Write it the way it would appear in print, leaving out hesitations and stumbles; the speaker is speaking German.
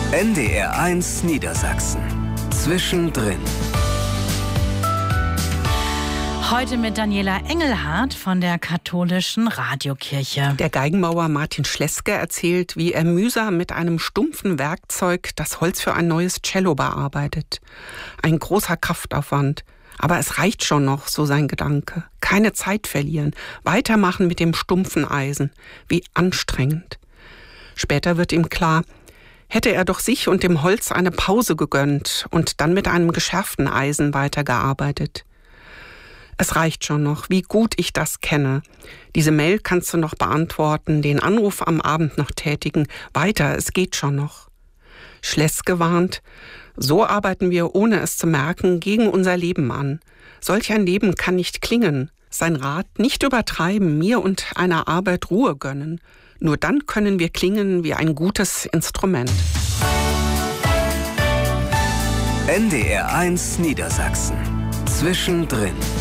NDR1 Niedersachsen. Zwischendrin. Heute mit Daniela Engelhardt von der Katholischen Radiokirche. Der Geigenbauer Martin Schleske erzählt, wie er mühsam mit einem stumpfen Werkzeug das Holz für ein neues Cello bearbeitet. Ein großer Kraftaufwand. Aber es reicht schon noch, so sein Gedanke. Keine Zeit verlieren. Weitermachen mit dem stumpfen Eisen. Wie anstrengend. Später wird ihm klar, hätte er doch sich und dem Holz eine Pause gegönnt und dann mit einem geschärften Eisen weitergearbeitet. Es reicht schon noch, wie gut ich das kenne. Diese Mail kannst du noch beantworten, den Anruf am Abend noch tätigen. Weiter, es geht schon noch. Schleske warnt, so arbeiten wir, ohne es zu merken, gegen unser Leben an. Solch ein Leben kann nicht klingen. Sein Rat, nicht übertreiben, mir und einer Arbeit Ruhe gönnen. Nur dann können wir klingen wie ein gutes Instrument. NDR1 Niedersachsen. Zwischendrin.